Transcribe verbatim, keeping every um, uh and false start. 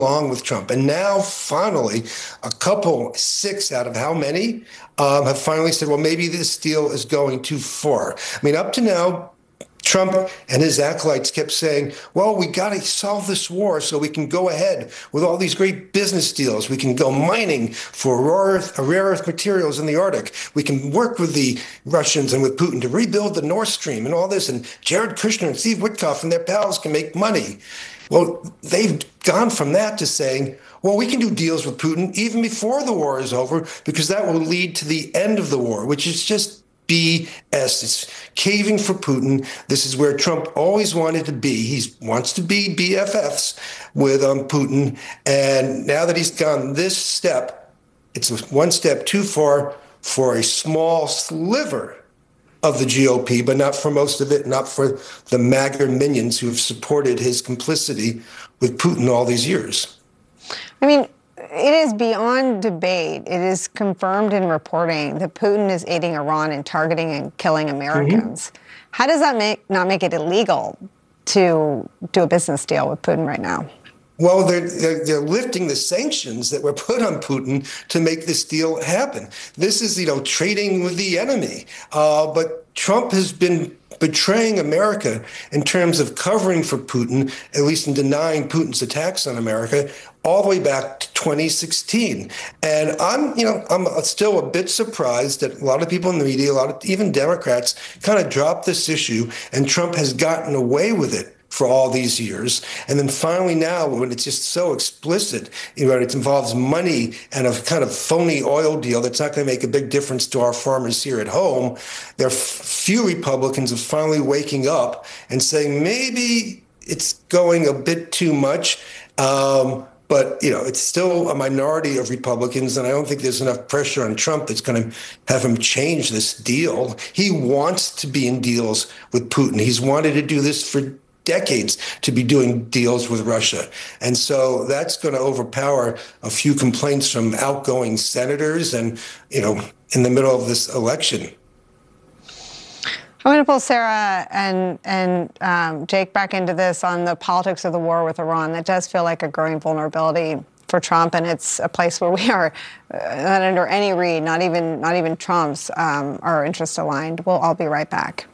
along with Trump. And now, finally, a couple, six out of how many, um, have finally said, well, maybe this deal is going too far. I mean, up to now, Trump and his acolytes kept saying, well, we got to solve this war so we can go ahead with all these great business deals. We can go mining for rare earth, rare earth materials in the Arctic. We can work with the Russians and with Putin to rebuild the Nord Stream and all this. And Jared Kushner and Steve Witkoff and their pals can make money. Well, they've gone from that to saying, well, we can do deals with Putin even before the war is over, because that will lead to the end of the war, which is just B S. It's caving for Putin. This is where Trump always wanted to be. He wants to be B F Fs with um, Putin. And now that he's gone this step, it's one step too far for a small sliver of the G O P, but not for most of it, not for the MAGA minions who have supported his complicity with Putin all these years. I mean, it is beyond debate. It is confirmed in reporting that Putin is aiding Iran and targeting and killing Americans. Mm-hmm. How does that make not make it illegal to do a business deal with Putin right now? Well, they're, they're, they're lifting the sanctions that were put on Putin to make this deal happen. This is, you know, trading with the enemy. Uh, but Trump has been betraying America in terms of covering for Putin, at least in denying Putin's attacks on America, all the way back to twenty sixteen. And I'm, you know, I'm still a bit surprised that a lot of people in the media, a lot of even Democrats, kind of dropped this issue, and Trump has gotten away with it for all these years. And then finally now, when it's just so explicit, you know, it involves money and a kind of phony oil deal that's not going to make a big difference to our farmers here at home, there are few Republicans are finally waking up and saying, maybe it's going a bit too much. Um, But, you know, it's still a minority of Republicans, and I don't think there's enough pressure on Trump that's going to have him change this deal. He wants to be in deals with Putin. He's wanted to do this for decades, to be doing deals with Russia. And so that's going to overpower a few complaints from outgoing senators and, you know, in the middle of this election. I want to pull Sarah and and um, Jake back into this on the politics of the war with Iran. That does feel like a growing vulnerability for Trump, and it's a place where we are uh, not under any read, not even not even Trump's, um, our interests aligned. We'll all be right back.